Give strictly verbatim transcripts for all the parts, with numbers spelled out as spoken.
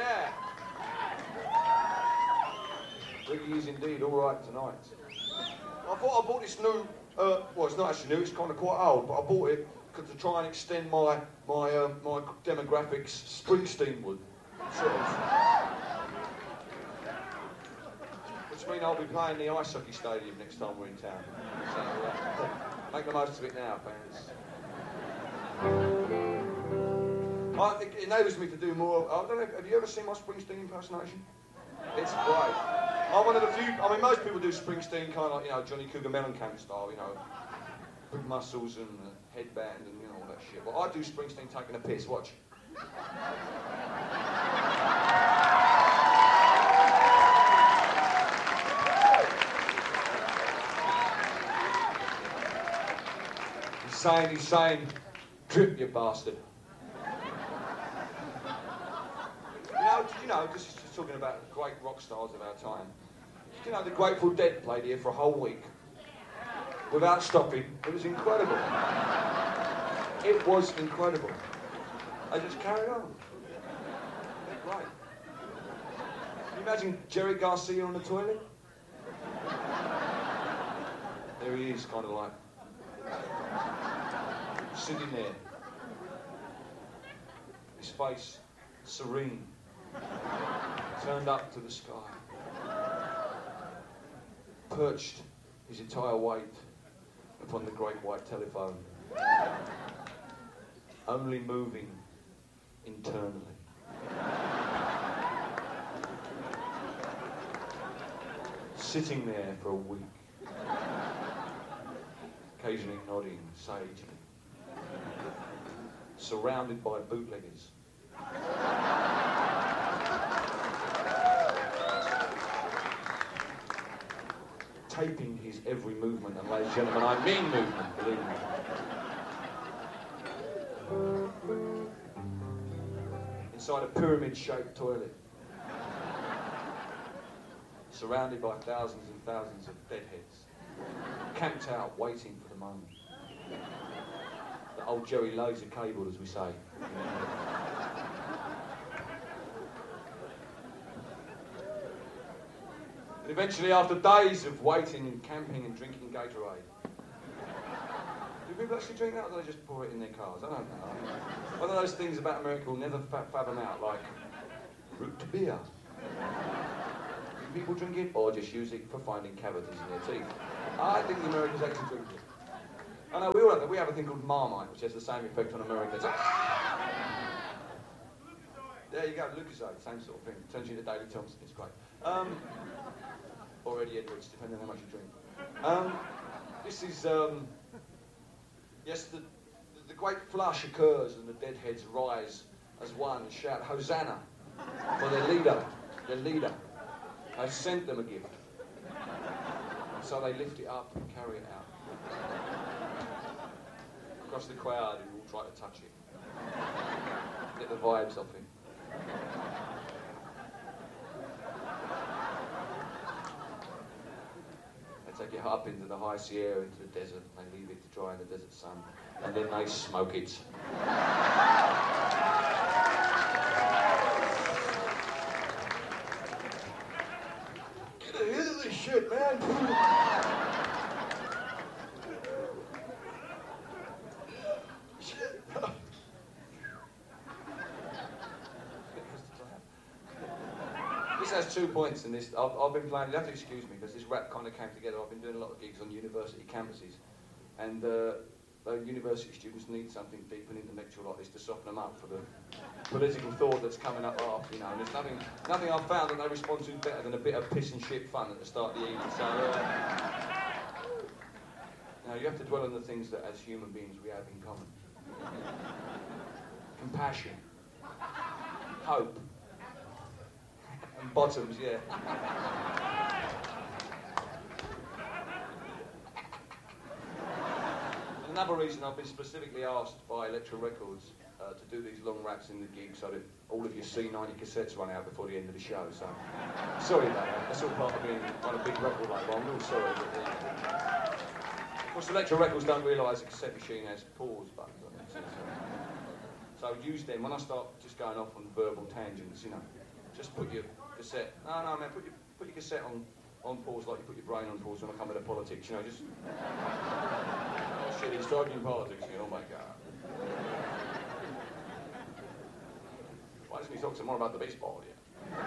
Yeah. Ricky is indeed all right tonight. I thought I bought this new, uh, well, it's not actually new, it's kind of quite old, but I bought it to try and extend my my uh, my demographics Springsteen-wood, sort of. Which means I'll be playing the ice hockey stadium next time we're in town. So uh, make the most of it now, fans. I think it enables me to do more. I don't know, have you ever seen my Springsteen impersonation? It's great. I'm one of the few, I mean, most people do Springsteen kind of like, you know, Johnny Cougar Mellencamp style, you know, big muscles and a headband and, you know, all that shit. But I do Springsteen taking a piss, watch. He's saying, he's saying, drip, you bastard. You know, did you know, this is just talking about great rock stars of our time. Did you know the Grateful Dead played here for a whole week? Without stopping. It was incredible. It was incredible. I just carried on. They're great. Can you imagine Jerry Garcia on the toilet? There he is, kind of like, sitting there. His face serene, turned up to the sky, perched his entire weight upon the great white telephone, only moving internally. Sitting there for a week, occasionally nodding sagely, surrounded by bootleggers. Taping his every movement, and ladies and gentlemen, I mean movement, believe me. Inside a pyramid-shaped toilet, surrounded by thousands and thousands of deadheads, camped out, waiting for the moment. The old Jerry laser cable, as we say. And eventually, after days of waiting and camping and drinking Gatorade, do people actually drink that, or do they just pour it in their cars? I don't know. I mean, one of those things about America will never fa fathom out, like root beer. Do people drink it, or just use it for finding cavities in their teeth? I think the Americans actually drink it. I know, we all have that. We have a thing called Marmite, which has the same effect on Americans. There you go, Lucasade, same sort of thing. Turns you into David Thompson, it's great. Um, or Eddie Edwards, depending on how much you drink. Um, this is, um, yes, the, the, the great flush occurs and the deadheads rise as one and shout, Hosanna, for their leader, their leader. I've sent them a gift. And so they lift it up and carry it out. Across the crowd, who all try to touch it. Get the vibes off him. They take it up into the high Sierra, into the desert. They leave it to dry in the desert sun. And then they smoke it. Get a hit of this shit, man. This has two points in this. I've, I've been playing, you have to excuse me, because this rap kind of came together. I've been doing a lot of gigs on university campuses, and uh, the university students need something deep and intellectual like this to soften them up for the political thought that's coming up after, you know. And there's nothing, nothing I've found that they respond to better than a bit of piss and shit fun at the start of the evening. So, uh, now you have to dwell on the things that, as human beings, we have in common: compassion, hope. And bottoms, yeah. Another reason I've been specifically asked by Elektra Records uh, to do these long raps in the gig so that all of your C ninety cassettes run out before the end of the show, so sorry about that. That's all part of being on a big record label. I'm real sorry. But, uh, of course, Elektra Records don't realise a cassette machine has pause buttons on it. So, so use them when I start just going off on verbal tangents, you know. Just put your cassette. No, no, man. Put your put your cassette on on pause like you put your brain on pause when I come into politics. You know, just. Oh shit, he's talking politics. You know, oh my god. Why doesn't he talk some more about the baseball? Yeah.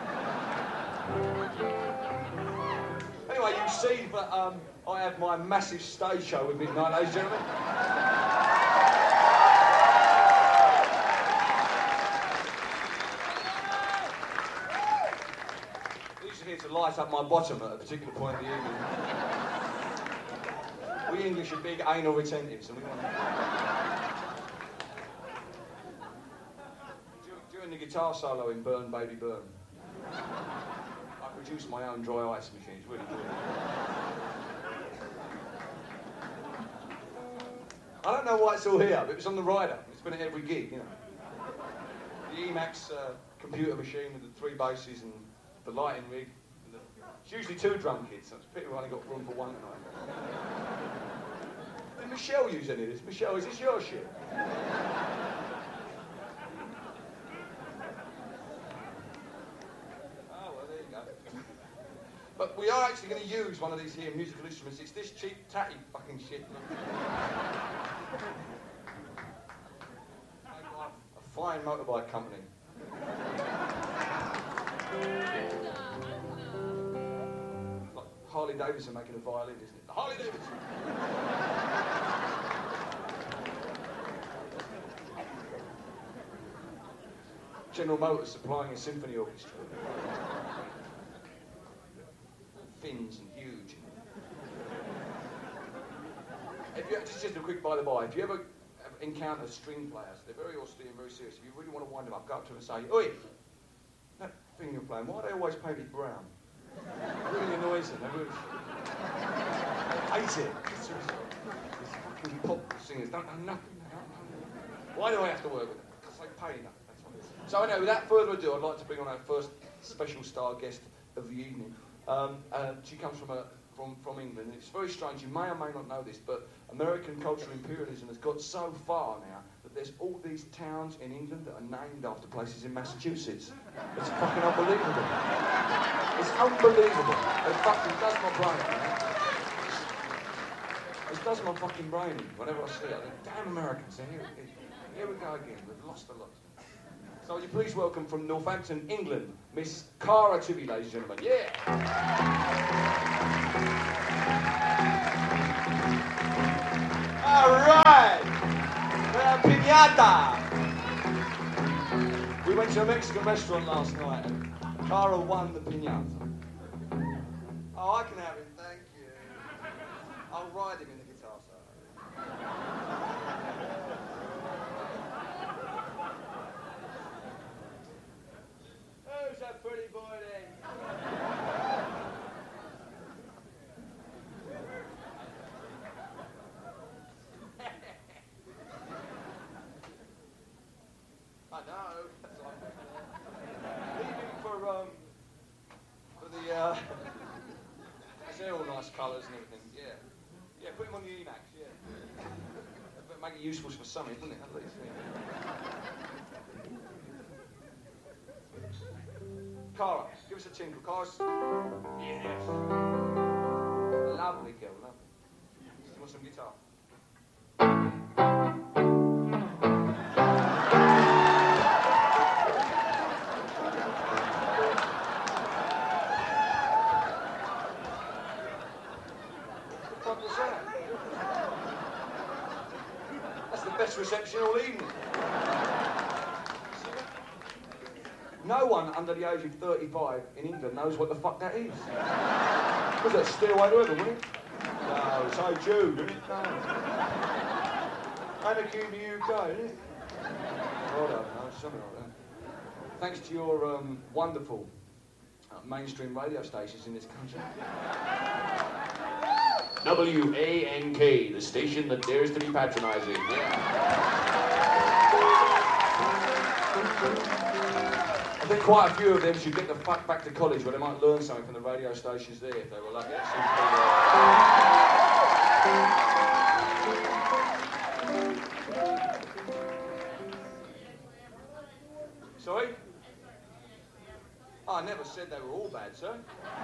Anyway, you see that um, I have my massive stage show with me tonight, ladies and gentlemen. These are here to light up my bottom at a particular point of the evening. We English are big anal retentives, and we want to... During the guitar solo in Burn Baby Burn, I produced my own dry ice machine. It's really good. I don't know why it's all here, but it was on the rider. It's been at every gig, you know. The Emacs uh, computer machine with the three basses and the lighting rig. And the, it's usually two drum kits, so it's a pity we only got room for one tonight. Did Michelle use any of this? Michelle, is this your shit? But we are actually going to use one of these here musical instruments. It's this cheap, tatty fucking shit. A fine motorbike company. Like Harley Davidson making a violin, isn't it? The Harley Davidson! General Motors supplying a symphony orchestra. Fins and huge. If you, just, just a quick by the by, if you ever encounter string players, they're very austere and very serious. If you really want to wind them up, go up to them and say, "Oi, that thing you're playing, why do they always paint it brown?" It really annoys them. They really they hate it. These fucking pop singers don't know nothing. They don't know. Why do I have to work with them? Because they pay enough. That's what it is. So anyway, without further ado, I'd like to bring on our first special star guest of the evening. Um, uh, she comes from, a, from, from England. It's very strange, you may or may not know this, but American cultural imperialism has got so far now that there's all these towns in England that are named after places in Massachusetts. It's fucking unbelievable. It's unbelievable. It fucking does my brain, man. It does my fucking brain in whenever I see it. I think, damn Americans, here, here we go again, we've lost a lot. So will you please welcome from Northampton, England, Miss Cara Tibby, ladies and gentlemen. Yeah! All right! La piñata! We went to a Mexican restaurant last night and Cara won the piñata. Oh, I can have him, thank you. I'll ride him in the guitar solo. Who's that pretty boy then? I know. That's like leaving for um for the uh they're all nice colours and everything. Yeah. Yeah, put him on the Emacs, yeah. But make it useful for something, doesn't it? At least. Yeah. Cara, give us a tinkle. Cara's... Yes. Lovely girl, lovely. You want some guitar? What the fuck was that? That's the best reception all evening. No one under the age of thirty-five in England knows what the fuck that is. Was that Stairway to Heaven, wasn't it? No, it's Oh Jude, isn't it? No. Anarchy in the U K, isn't it? I don't know, something like that. Thanks to your um, wonderful uh, mainstream radio stations in this country. W A N K, the station that dares to be patronising. Yeah. I think quite a few of them should get the fuck back to college where they might learn something from the radio stations there if they were lucky. Sorry? I never said they were all bad, sir.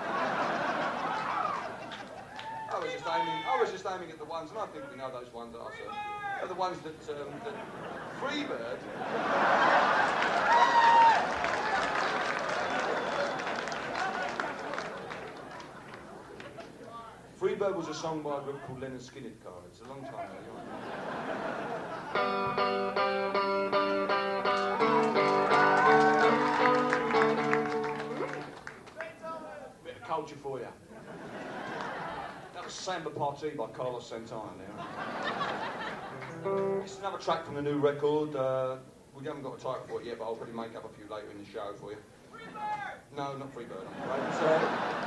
I was just aiming. I was just aiming at the ones, and I think we know those ones are, sir. Are the ones that um, that Freebird. Freebird was a song by a group called Leonard Skinner, Carl. It's a long time ago. Bit of culture for you. That was Samba Party by Carlos Santana there. It's another track from the new record. Uh, we haven't got a title for it yet, but I'll probably make up a few later in the show for you. Freebird! No, not Freebird, I'm afraid. It's, uh,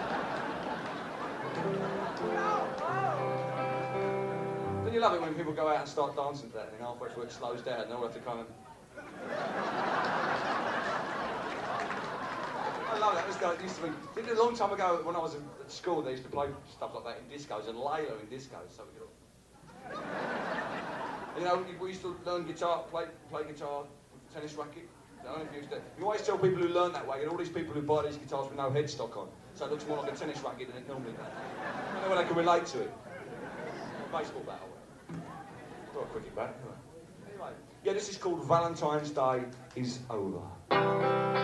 Don't you love it when people go out and start dancing to that and then halfway through it slows down and they all have to kind of... I love that. This guy used to be... Did it a long time ago when I was at school, they used to play stuff like that in discos and Layla in discos, so we could all... You know, we used to learn guitar, play play guitar, tennis racket. I don't know if you used to... You always tell people who learn that way, and all these people who buy these guitars with no headstock on, so it looks more like a tennis racket than it normally does. I don't know whether they can relate to it. Baseball bat, or a cricket bat. Anyway, yeah, this is called Valentine's Day is Over.